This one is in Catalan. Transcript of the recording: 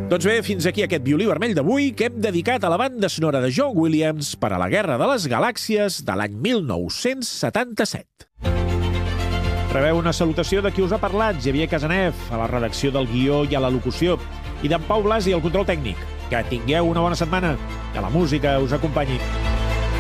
Doncs bé, fins aquí aquest violí vermell d'avui que hem dedicat a la banda sonora de John Williams per a la Guerra de les Galàxies de l'any 1977. Rebeu una salutació de qui us ha parlat, Xavier Casanev, a la redacció del guió i a la locució, i d'en Pau Blasi al control tècnic. Que tingueu una bona setmana, que la música us acompanyi.